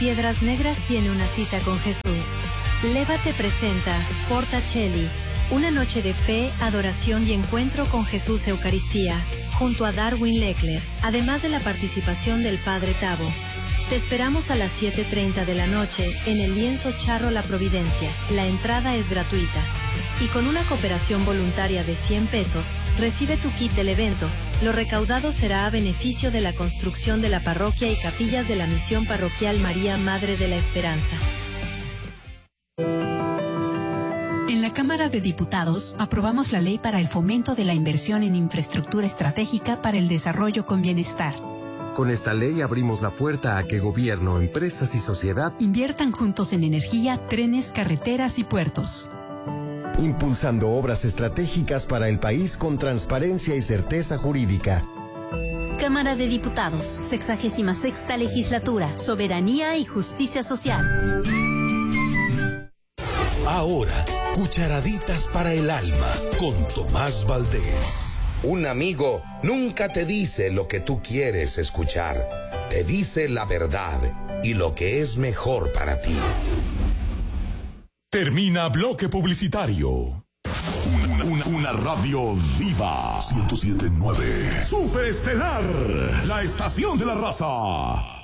Piedras Negras tiene una cita con Jesús. Leva te presenta Porta Cheli, una noche de fe, adoración y encuentro con Jesús Eucaristía, junto a Darwin Leckler, además de la participación del Padre Tavo. Te esperamos a las 7:30 de la noche en el Lienzo Charro La Providencia. La entrada es gratuita. Y con una cooperación voluntaria de 100 pesos, recibe tu kit del evento. Lo recaudado será a beneficio de la construcción de la parroquia y capillas de la Misión Parroquial María Madre de la Esperanza. En la Cámara de Diputados aprobamos la ley para el fomento de la inversión en infraestructura estratégica para el desarrollo con bienestar. Con esta ley abrimos la puerta a que gobierno, empresas y sociedad inviertan juntos en energía, trenes, carreteras y puertos. Impulsando obras estratégicas para el país con transparencia y certeza jurídica. Cámara de Diputados, 66ª Legislatura, Soberanía y Justicia Social. Ahora, cucharaditas para el alma, con Tomás Valdés. Un amigo nunca te dice lo que tú quieres escuchar, te dice la verdad y lo que es mejor para ti. Termina bloque publicitario. Una radio viva. 107.9. Superestelar, la estación de la raza.